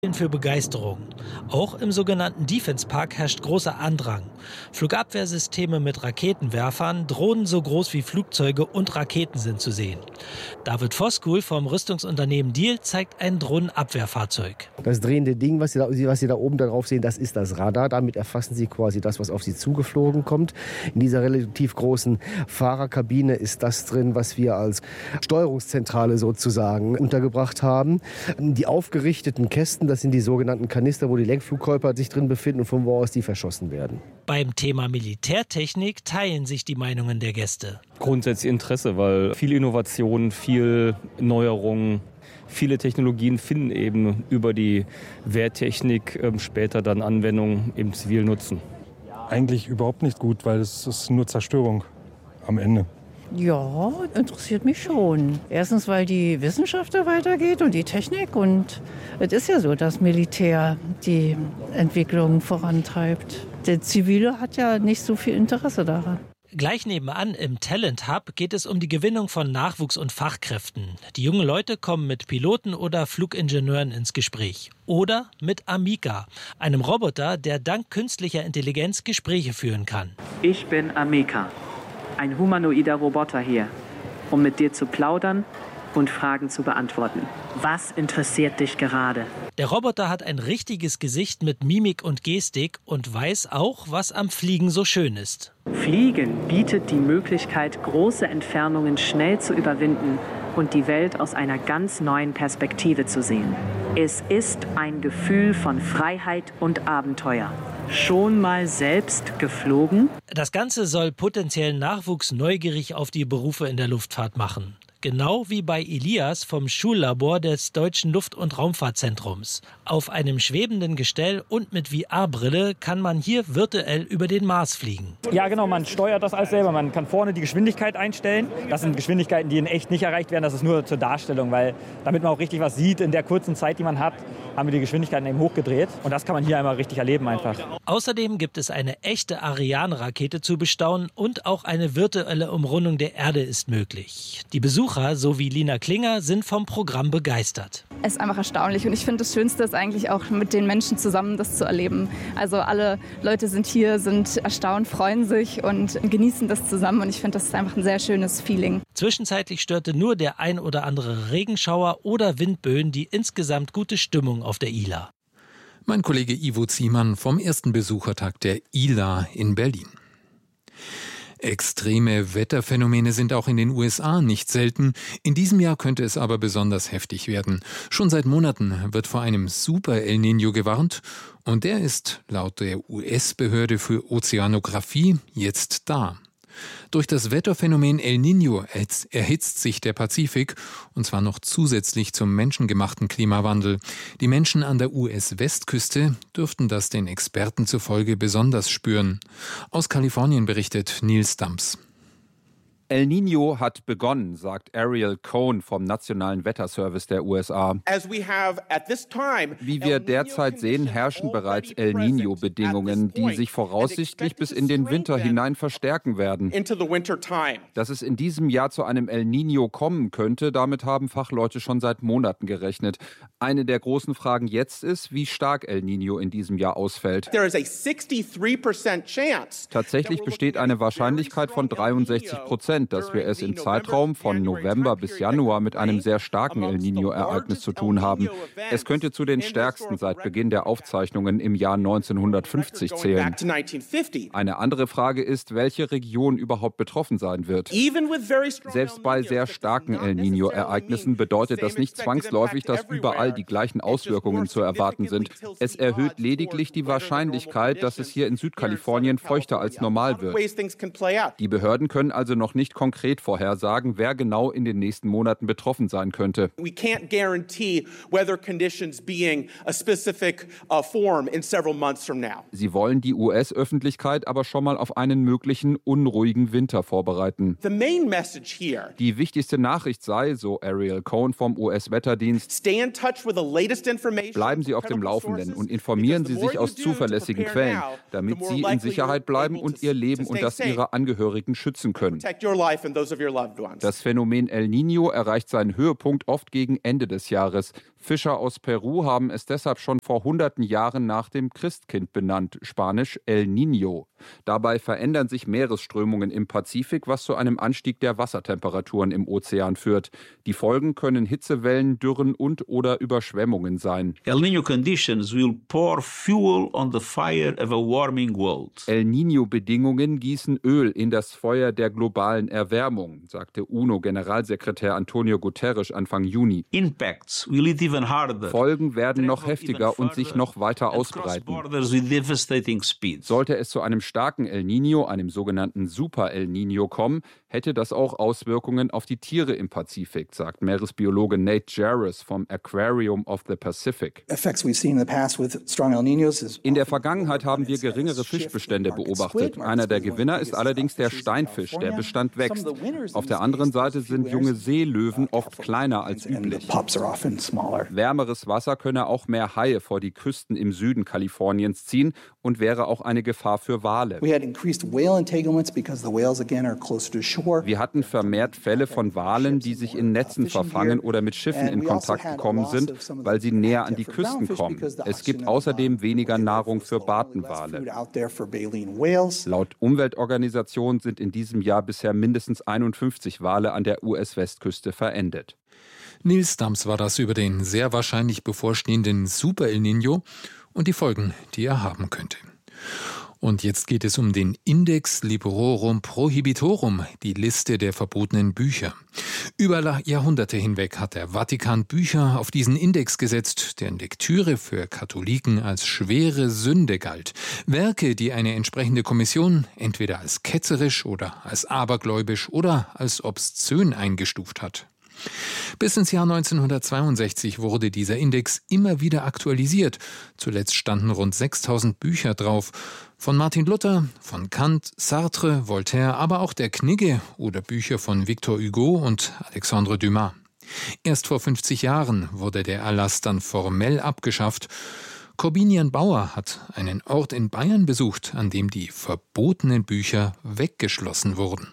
Für Begeisterung. Auch im sogenannten Defense Park herrscht großer Andrang. Flugabwehrsysteme mit Raketenwerfern, Drohnen so groß wie Flugzeuge und Raketen sind zu sehen. David Voskuhl vom Rüstungsunternehmen Diehl zeigt ein Drohnenabwehrfahrzeug. Das drehende Ding, was Sie da oben drauf sehen, das ist das Radar. Damit erfassen Sie quasi das, was auf Sie zugeflogen kommt. In dieser relativ großen Fahrerkabine ist das drin, was wir als Steuerungszentrale sozusagen untergebracht haben. Die aufgerichteten Kästen, das sind die sogenannten Kanister, wo die Lenkflugkörper sich drin befinden und von wo aus die verschossen werden. Beim Thema Militärtechnik teilen sich die Meinungen der Gäste. Grundsätzlich Interesse, weil viel Innovation, viel Neuerungen, viele Technologien finden eben über die Wehrtechnik später dann Anwendung im zivilen Nutzen. Eigentlich überhaupt nicht gut, weil es ist nur Zerstörung am Ende. Ja, interessiert mich schon. Erstens, weil die Wissenschaft da weitergeht und die Technik. Und es ist ja so, dass Militär die Entwicklung vorantreibt. Der Zivile hat ja nicht so viel Interesse daran. Gleich nebenan im Talent Hub geht es um die Gewinnung von Nachwuchs und Fachkräften. Die jungen Leute kommen mit Piloten oder Flugingenieuren ins Gespräch. Oder mit Amica, einem Roboter, der dank künstlicher Intelligenz Gespräche führen kann. Ich bin Amica. Ein humanoider Roboter hier, um mit dir zu plaudern und Fragen zu beantworten. Was interessiert dich gerade? Der Roboter hat ein richtiges Gesicht mit Mimik und Gestik und weiß auch, was am Fliegen so schön ist. Fliegen bietet die Möglichkeit, große Entfernungen schnell zu überwinden und die Welt aus einer ganz neuen Perspektive zu sehen. Es ist ein Gefühl von Freiheit und Abenteuer. Schon mal selbst geflogen? Das Ganze soll potenziellen Nachwuchs neugierig auf die Berufe in der Luftfahrt machen. Genau wie bei Elias vom Schullabor des Deutschen Luft- und Raumfahrtzentrums. Auf einem schwebenden Gestell und mit VR-Brille kann man hier virtuell über den Mars fliegen. Ja genau, man steuert das alles selber. Man kann vorne die Geschwindigkeit einstellen. Das sind Geschwindigkeiten, die in echt nicht erreicht werden. Das ist nur zur Darstellung, weil damit man auch richtig was sieht in der kurzen Zeit, die man hat, haben wir die Geschwindigkeiten eben hochgedreht. Und das kann man hier einmal richtig erleben einfach. Außerdem gibt es eine echte Ariane-Rakete zu bestaunen und auch eine virtuelle Umrundung der Erde ist möglich. Die Besucher, so wie Lina Klinger, sind vom Programm begeistert. Es ist einfach erstaunlich und ich finde, das Schönste ist eigentlich auch mit den Menschen zusammen das zu erleben. Also alle Leute sind hier, sind erstaunt, freuen sich und genießen das zusammen und ich finde, das ist einfach ein sehr schönes Feeling. Zwischenzeitlich störte nur der ein oder andere Regenschauer oder Windböen die insgesamt gute Stimmung auf der ILA. Mein Kollege Ivo Ziemann vom ersten Besuchertag der ILA in Berlin. Extreme Wetterphänomene sind auch in den USA nicht selten. In diesem Jahr könnte es aber besonders heftig werden. Schon seit Monaten wird vor einem Super El Niño gewarnt. Und der ist laut der US-Behörde für Ozeanographie jetzt da. Durch das Wetterphänomen El Niño erhitzt sich der Pazifik, und zwar noch zusätzlich zum menschengemachten Klimawandel. Die Menschen an der US-Westküste dürften das den Experten zufolge besonders spüren. Aus Kalifornien berichtet Nils Dams. El Niño hat begonnen, sagt Ariel Cohn vom Nationalen Wetterservice der USA. Wie wir derzeit sehen, herrschen bereits El Niño-Bedingungen, die sich voraussichtlich bis in den Winter hinein verstärken werden. Dass es in diesem Jahr zu einem El Niño kommen könnte, damit haben Fachleute schon seit Monaten gerechnet. Eine der großen Fragen jetzt ist, wie stark El Niño in diesem Jahr ausfällt. Tatsächlich besteht eine Wahrscheinlichkeit von 63%. Dass wir es im Zeitraum von November bis Januar mit einem sehr starken El Niño-Ereignis zu tun haben. Es könnte zu den stärksten seit Beginn der Aufzeichnungen im Jahr 1950 zählen. Eine andere Frage ist, welche Region überhaupt betroffen sein wird. Selbst bei sehr starken El Niño-Ereignissen bedeutet das nicht zwangsläufig, dass überall die gleichen Auswirkungen zu erwarten sind. Es erhöht lediglich die Wahrscheinlichkeit, dass es hier in Südkalifornien feuchter als normal wird. Die Behörden können also noch nicht konkret vorhersagen, wer genau in den nächsten Monaten betroffen sein könnte. We can't guarantee weather conditions being a specific form in several months from now. Sie wollen die US-Öffentlichkeit aber schon mal auf einen möglichen unruhigen Winter vorbereiten. The main message here. Die wichtigste Nachricht sei, so Ariel Cohn vom US-Wetterdienst, stay in touch with the latest information. Bleiben Sie auf dem Laufenden und informieren Sie sich aus zuverlässigen Quellen, damit Sie in Sicherheit bleiben und Ihr Leben und das Ihrer Angehörigen schützen können. Das Phänomen El Niño erreicht seinen Höhepunkt oft gegen Ende des Jahres. Fischer aus Peru haben es deshalb schon vor hunderten Jahren nach dem Christkind benannt, Spanisch El Niño. Dabei verändern sich Meeresströmungen im Pazifik, was zu einem Anstieg der Wassertemperaturen im Ozean führt. Die Folgen können Hitzewellen, Dürren und/oder Überschwemmungen sein. El Niño conditions will pour fuel on the fire of a warming world. El Niño-Bedingungen gießen Öl in das Feuer der globalen Erwärmung, sagte UNO-Generalsekretär Antonio Guterres Anfang Juni. Impacts will it even harder. Folgen werden noch heftiger und sich noch weiter ausbreiten. Sollte es zu einem starken El Niño, einem sogenannten Super El Niño kommen, hätte das auch Auswirkungen auf die Tiere im Pazifik, sagt Meeresbiologe Nate Jarvis vom Aquarium of the Pacific. In der Vergangenheit haben wir geringere Fischbestände beobachtet. Einer der Gewinner ist allerdings der Steinfisch. Der Bestand wächst. Auf der anderen Seite sind junge Seelöwen oft kleiner als üblich. Wärmeres Wasser könne auch mehr Haie vor die Küsten im Süden Kaliforniens ziehen und wäre auch eine Gefahr für Wale. Wir hatten vermehrt Fälle von Walen, die sich in Netzen verfangen oder mit Schiffen in Kontakt gekommen sind, weil sie näher an die Küsten kommen. Es gibt außerdem weniger Nahrung für Bartenwale. Laut Umweltorganisationen sind in diesem Jahr bisher mindestens 51 Wale an der US-Westküste verendet. Nils Dams war das über den sehr wahrscheinlich bevorstehenden Super El Niño und die Folgen, die er haben könnte. Und jetzt geht es um den Index Librorum Prohibitorum, die Liste der verbotenen Bücher. Über Jahrhunderte hinweg hat der Vatikan Bücher auf diesen Index gesetzt, deren Lektüre für Katholiken als schwere Sünde galt. Werke, die eine entsprechende Kommission entweder als ketzerisch oder als abergläubisch oder als obszön eingestuft hat. Bis ins Jahr 1962 wurde dieser Index immer wieder aktualisiert. Zuletzt standen rund 6000 Bücher drauf. Von Martin Luther, von Kant, Sartre, Voltaire, aber auch der Knigge oder Bücher von Victor Hugo und Alexandre Dumas. Erst vor 50 Jahren wurde der Erlass dann formell abgeschafft. Corbinian Bauer hat einen Ort in Bayern besucht, an dem die verbotenen Bücher weggeschlossen wurden.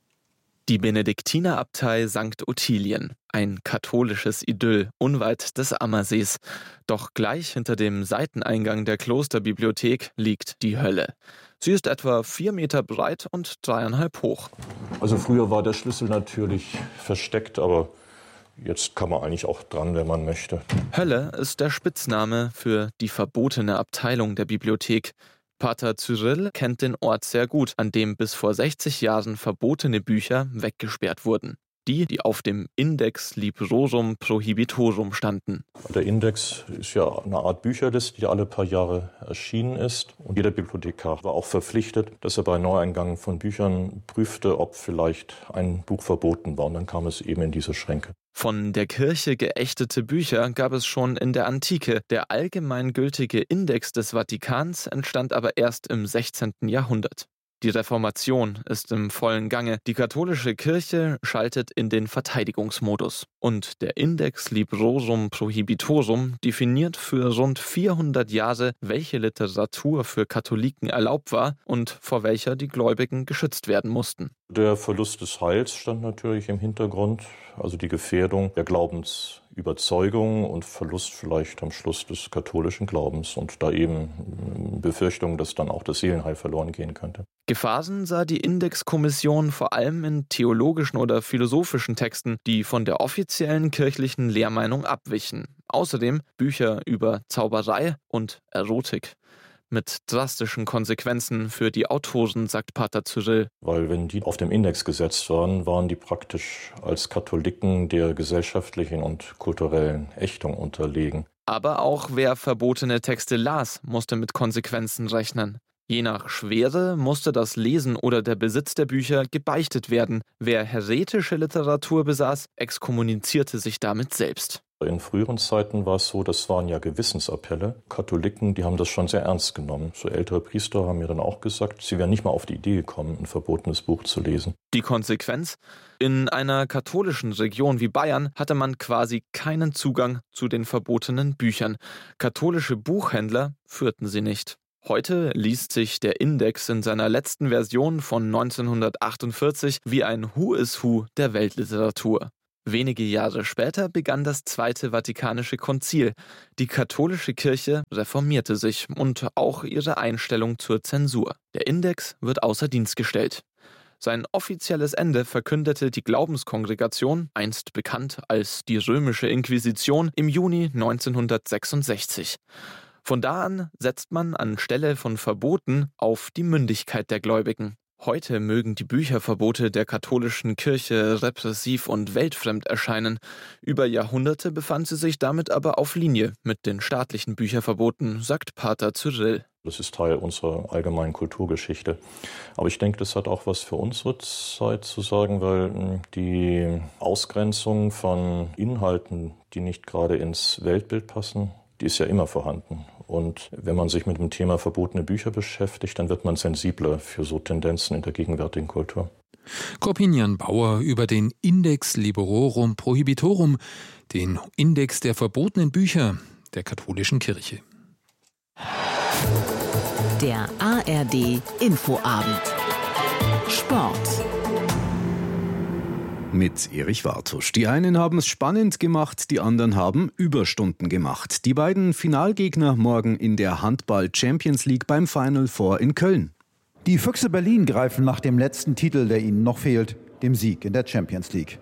Die Benediktinerabtei St. Ottilien, ein katholisches Idyll unweit des Ammersees. Doch gleich hinter dem Seiteneingang der Klosterbibliothek liegt die Hölle. Sie ist etwa 4 Meter breit und 3,5 hoch. Also früher war der Schlüssel natürlich versteckt, aber jetzt kann man eigentlich auch dran, wenn man möchte. Hölle ist der Spitzname für die verbotene Abteilung der Bibliothek. Pater Cyril kennt den Ort sehr gut, an dem bis vor 60 Jahren verbotene Bücher weggesperrt wurden. Die auf dem Index Librorum Prohibitorum standen. Der Index ist ja eine Art Bücherliste, die alle paar Jahre erschienen ist. Und jeder Bibliothekar war auch verpflichtet, dass er bei Neueingang von Büchern prüfte, ob vielleicht ein Buch verboten war. Und dann kam es eben in diese Schränke. Von der Kirche geächtete Bücher gab es schon in der Antike. Der allgemeingültige Index des Vatikans entstand aber erst im 16. Jahrhundert. Die Reformation ist im vollen Gange. Die katholische Kirche schaltet in den Verteidigungsmodus. Und der Index Librorum Prohibitorum definiert für rund 400 Jahre, welche Literatur für Katholiken erlaubt war und vor welcher die Gläubigen geschützt werden mussten. Der Verlust des Heils stand natürlich im Hintergrund, also die Gefährdung der Glaubensüberzeugung und Verlust vielleicht am Schluss des katholischen Glaubens und da eben Befürchtung, dass dann auch das Seelenheil verloren gehen könnte. Gefahren sah die Indexkommission vor allem in theologischen oder philosophischen Texten, die von der offiziellen kirchlichen Lehrmeinung abwichen. Außerdem Bücher über Zauberei und Erotik. Mit drastischen Konsequenzen für die Autoren, sagt Pater Cyril. Weil wenn die auf dem Index gesetzt waren, waren die praktisch als Katholiken der gesellschaftlichen und kulturellen Ächtung unterlegen. Aber auch wer verbotene Texte las, musste mit Konsequenzen rechnen. Je nach Schwere musste das Lesen oder der Besitz der Bücher gebeichtet werden. Wer häretische Literatur besaß, exkommunizierte sich damit selbst. In früheren Zeiten war es so, das waren ja Gewissensappelle. Katholiken, die haben das schon sehr ernst genommen. So ältere Priester haben mir dann auch gesagt, sie wären nicht mal auf die Idee gekommen, ein verbotenes Buch zu lesen. Die Konsequenz? In einer katholischen Region wie Bayern hatte man quasi keinen Zugang zu den verbotenen Büchern. Katholische Buchhändler führten sie nicht. Heute liest sich der Index in seiner letzten Version von 1948 wie ein Who is Who der Weltliteratur. Wenige Jahre später begann das Zweite Vatikanische Konzil. Die katholische Kirche reformierte sich und auch ihre Einstellung zur Zensur. Der Index wird außer Dienst gestellt. Sein offizielles Ende verkündete die Glaubenskongregation, einst bekannt als die Römische Inquisition, im Juni 1966. Von da an setzt man anstelle von Verboten auf die Mündigkeit der Gläubigen. Heute mögen die Bücherverbote der katholischen Kirche repressiv und weltfremd erscheinen. Über Jahrhunderte befand sie sich damit aber auf Linie mit den staatlichen Bücherverboten, sagt Pater Cyrill. Das ist Teil unserer allgemeinen Kulturgeschichte. Aber ich denke, das hat auch was für unsere Zeit zu sagen, weil die Ausgrenzung von Inhalten, die nicht gerade ins Weltbild passen, die ist ja immer vorhanden. Und wenn man sich mit dem Thema verbotene Bücher beschäftigt, dann wird man sensibler für so Tendenzen in der gegenwärtigen Kultur. Corpinian Bauer über den Index Librorum Prohibitorum, den Index der verbotenen Bücher der katholischen Kirche. Der ARD Infoabend. Sport. Mit Erich Wartusch. Die einen haben es spannend gemacht, die anderen haben Überstunden gemacht. Die beiden Finalgegner morgen in der Handball Champions League beim Final Four in Köln. Die Füchse Berlin greifen nach dem letzten Titel, der ihnen noch fehlt, dem Sieg in der Champions League.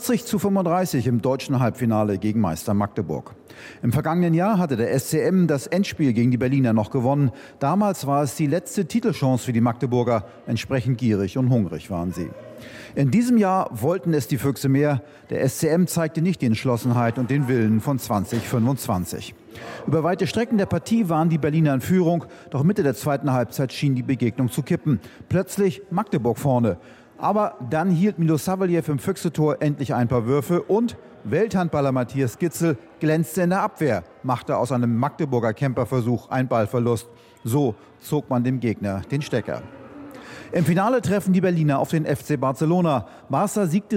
40:35 im deutschen Halbfinale gegen Meister Magdeburg. Im vergangenen Jahr hatte der SCM das Endspiel gegen die Berliner noch gewonnen. Damals war es die letzte Titelchance für die Magdeburger. Entsprechend gierig und hungrig waren sie. In diesem Jahr wollten es die Füchse mehr. Der SCM zeigte nicht die Entschlossenheit und den Willen von 2025. Über weite Strecken der Partie waren die Berliner in Führung. Doch Mitte der zweiten Halbzeit schien die Begegnung zu kippen. Plötzlich Magdeburg vorne. Aber dann hielt Milosavljev im Füchse-Tor endlich ein paar Würfe und Welthandballer Matthias Gitzel glänzte in der Abwehr, machte aus einem Magdeburger Camperversuch einen Ballverlust. So zog man dem Gegner den Stecker. Im Finale treffen die Berliner auf den FC Barcelona. Barca siegte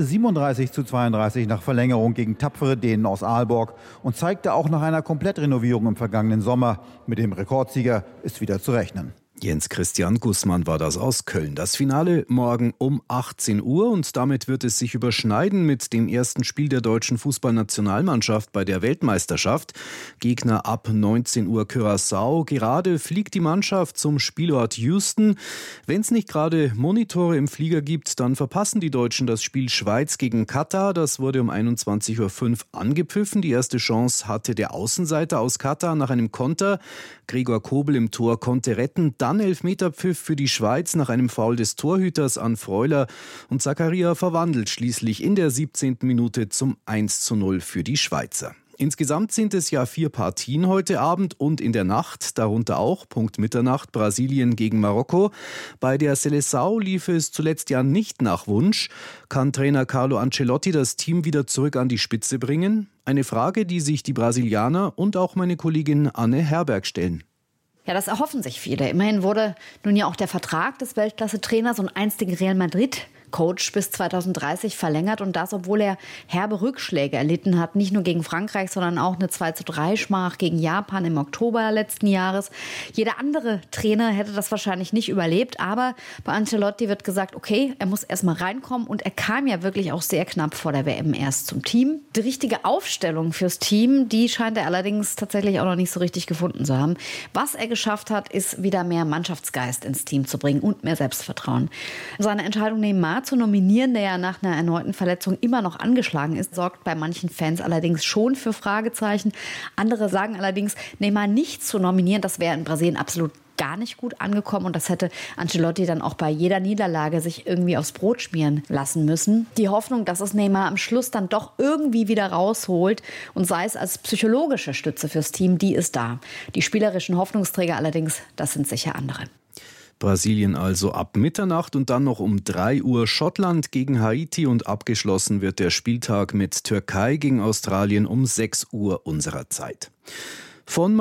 37:32 nach Verlängerung gegen tapfere Dänen aus Aalborg und zeigte auch nach einer Komplettrenovierung im vergangenen Sommer, mit dem Rekordsieger ist wieder zu rechnen. Jens Christian Gußmann war das aus Köln. Das Finale morgen um 18 Uhr und damit wird es sich überschneiden mit dem ersten Spiel der deutschen Fußballnationalmannschaft bei der Weltmeisterschaft. Gegner ab 19 Uhr Curaçao. Gerade fliegt die Mannschaft zum Spielort Houston. Wenn es nicht gerade Monitore im Flieger gibt, dann verpassen die Deutschen das Spiel Schweiz gegen Katar. Das wurde um 21:05 Uhr angepfiffen. Die erste Chance hatte der Außenseiter aus Katar nach einem Konter. Gregor Kobel im Tor konnte retten. Dann Elfmeterpfiff für die Schweiz nach einem Foul des Torhüters an Freuler. Und Zakaria verwandelt schließlich in der 17. Minute zum 1:0 für die Schweizer. Insgesamt sind es ja 4 Partien heute Abend und in der Nacht, darunter auch Punkt Mitternacht Brasilien gegen Marokko. Bei der Seleção lief es zuletzt ja nicht nach Wunsch. Kann Trainer Carlo Ancelotti das Team wieder zurück an die Spitze bringen? Eine Frage, die sich die Brasilianer und auch meine Kollegin Anne Herberg stellen. Ja, das erhoffen sich viele. Immerhin wurde nun ja auch der Vertrag des Weltklasse-Trainers und einstigen Real Madrid-Coach bis 2030 verlängert. Und das, obwohl er herbe Rückschläge erlitten hat. Nicht nur gegen Frankreich, sondern auch eine 2:3-Schmach gegen Japan im Oktober letzten Jahres. Jeder andere Trainer hätte das wahrscheinlich nicht überlebt. Aber bei Ancelotti wird gesagt, okay, er muss erst mal reinkommen. Und er kam ja wirklich auch sehr knapp vor der WM erst zum Team. Die richtige Aufstellung fürs Team, die scheint er allerdings tatsächlich auch noch nicht so richtig gefunden zu haben. Was er geschafft hat, ist wieder mehr Mannschaftsgeist ins Team zu bringen und mehr Selbstvertrauen. Seine Entscheidung, Neymar zu nominieren, der ja nach einer erneuten Verletzung immer noch angeschlagen ist, sorgt bei manchen Fans allerdings schon für Fragezeichen. Andere sagen allerdings, Neymar nicht zu nominieren, das wäre in Brasilien absolut gar nicht gut angekommen und das hätte Ancelotti dann auch bei jeder Niederlage sich irgendwie aufs Brot schmieren lassen müssen. Die Hoffnung, dass es Neymar am Schluss dann doch irgendwie wieder rausholt und sei es als psychologische Stütze fürs Team, die ist da. Die spielerischen Hoffnungsträger allerdings, das sind sicher andere. Brasilien also ab Mitternacht und dann noch um 3 Uhr Schottland gegen Haiti und abgeschlossen wird der Spieltag mit Türkei gegen Australien um 6 Uhr unserer Zeit. Von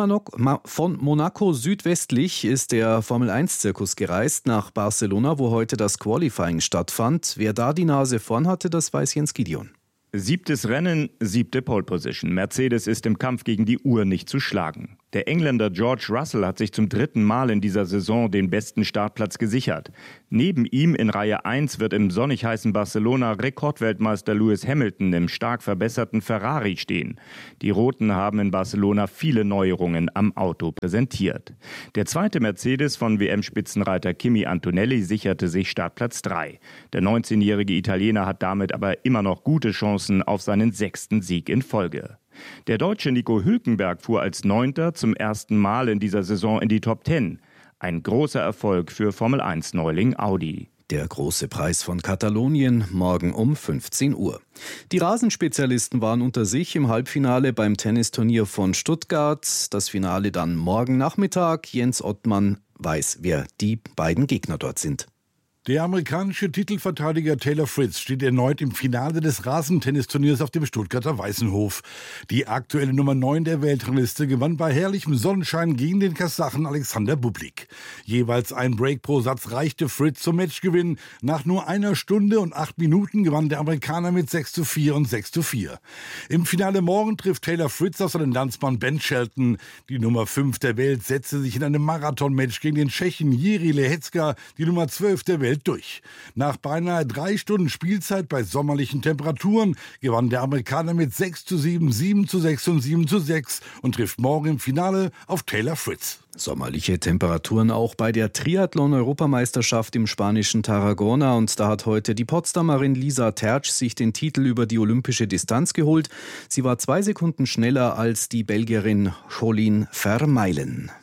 Monaco südwestlich ist der Formel-1-Zirkus gereist nach Barcelona, wo heute das Qualifying stattfand. Wer da die Nase vorn hatte, das weiß Jens Gideon. 7. Rennen, 7. Pole Position. Mercedes ist im Kampf gegen die Uhr nicht zu schlagen. Der Engländer George Russell hat sich zum 3. Mal in dieser Saison den besten Startplatz gesichert. Neben ihm in Reihe 1 wird im sonnig heißen Barcelona Rekordweltmeister Lewis Hamilton im stark verbesserten Ferrari stehen. Die Roten haben in Barcelona viele Neuerungen am Auto präsentiert. Der zweite Mercedes von WM-Spitzenreiter Kimi Antonelli sicherte sich Startplatz 3. Der 19-jährige Italiener hat damit aber immer noch gute Chancen auf seinen 6. Sieg in Folge. Der Deutsche Nico Hülkenberg fuhr als 9. zum ersten Mal in dieser Saison in die Top 10. Ein großer Erfolg für Formel-1-Neuling Audi. Der große Preis von Katalonien morgen um 15 Uhr. Die Rasenspezialisten waren unter sich im Halbfinale beim Tennisturnier von Stuttgart. Das Finale dann morgen Nachmittag. Jens Ottmann weiß, wer die beiden Gegner dort sind. Der amerikanische Titelverteidiger Taylor Fritz steht erneut im Finale des Rasentennisturniers auf dem Stuttgarter Weißenhof. Die aktuelle Nummer 9 der Weltrangliste gewann bei herrlichem Sonnenschein gegen den Kasachen Alexander Bublik. Jeweils ein Break pro Satz reichte Fritz zum Matchgewinn. Nach nur 1 Stunde und 8 Minuten gewann der Amerikaner mit 6:4 und 6:4. Im Finale morgen trifft Taylor Fritz auf seinen Landsmann Ben Shelton. Die Nummer 5 der Welt setzte sich in einem Marathonmatch gegen den Tschechen Jiří Lehecka, die Nummer 12 der Welt, durch. Nach beinahe 3 Stunden Spielzeit bei sommerlichen Temperaturen gewann der Amerikaner mit 6:7, 7:6 und 7:6 und trifft morgen im Finale auf Taylor Fritz. Sommerliche Temperaturen auch bei der Triathlon-Europameisterschaft im spanischen Tarragona. Und da hat heute die Potsdamerin Lisa Tertsch sich den Titel über die olympische Distanz geholt. Sie war 2 Sekunden schneller als die Belgierin Jolien Vermeulen.